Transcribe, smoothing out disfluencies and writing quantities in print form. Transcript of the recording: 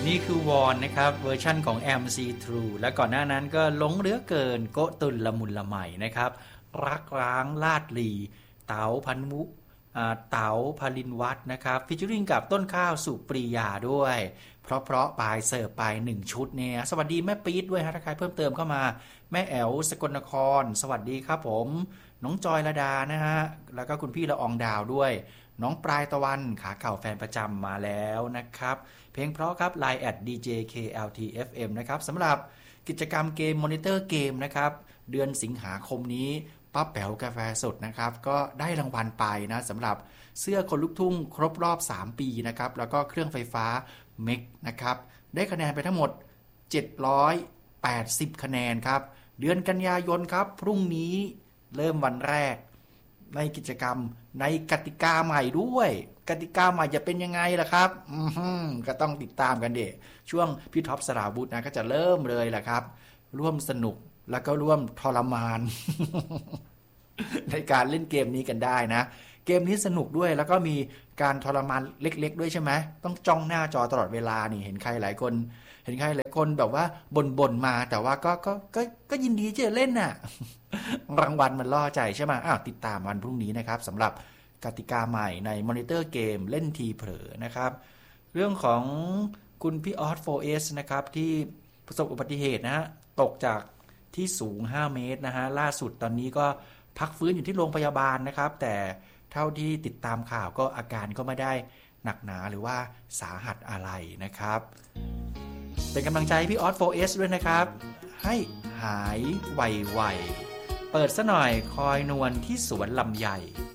นี่คือวอนนะครับเวอร์ชั่นของ MC True และก่อนหน้านั้นก็หลงเหลือเกินโกตุลละมุนละไมนะครับรักร้างลาดลีเต๋าพันมุเต๋าพลินวัฒน์นะครับฟิชเชอริงกับต้นข้าวสุปรียาด้วยเพราะปลายเสิร์ฟไป1ชุดเนี่ยสวัสดีแม่ปี๊ดด้วยฮะถ้าใครเพิ่มเติมเข้ามาแม่แอ๋วสกลนครสวัสดีครับผมน้องจอยระดานะฮะแล้วก็คุณพี่ละอองดาวด้วยน้องปลายตะวันขาเก่าแฟนประจำมาแล้วนะครับเพลงเพราะครับ Line @DJKLTFM นะครับสำหรับกิจกรรมเกมมอนิเตอร์เกมนะครับเดือนสิงหาคมนี้ป้าแป๋วกาแฟสดนะครับก็ได้รางวัลไปนะสำหรับเสื้อคนลุกทุ่งครบรอบ3ปีนะครับแล้วก็เครื่องไฟฟ้าเมกนะครับได้คะแนนไปทั้งหมด780คะแนนครับเดือนกันยายนครับพรุ่งนี้เริ่มวันแรกในกิจกรรมในกติกาใหม่ด้วยกติกาใหม่จะเป็นยังไงล่ะครับก็ต้องติดตามกันเด็ช่วงพี่ท็อปสราวุธนะก็จะเริ่มเลยแหละครับร่วมสนุกแล้วก็ร่วมทรมาน ในการเล่นเกมนี้กันได้นะเกมนี้สนุกด้วยแล้วก็มีการทรมานเล็กๆด้วยใช่ไหมต้องจ้องหน้าจอตลอดเวลานี่เห็นใครหลายคนแบบว่าบ่นมาแต่ว่าก็ยินดีจะเล่นน่ะ รางวัลมันล่อใจใช่ไหมติดตามวันพรุ่งนี้นะครับสำหรับกติกาใหม่ในมอนิเตอร์เกมเล่นทีเผลอนะครับเรื่องของคุณพี่ออส 4S นะครับที่ประสบอุบัติเหตุนะฮะตกจากที่สูง5 เมตรนะฮะล่าสุดตอนนี้ก็พักฟื้นอยู่ที่โรงพยาบาลนะครับแต่เท่าที่ติดตามข่าวก็อาการก็ไม่ได้หนักหนาหรือว่าสาหัสอะไรนะครับเป็นกำลังใจพี่ออส 4S ด้วยนะครับให้หายไวๆเปิดซะหน่อยคอยนวลที่สวนลำไย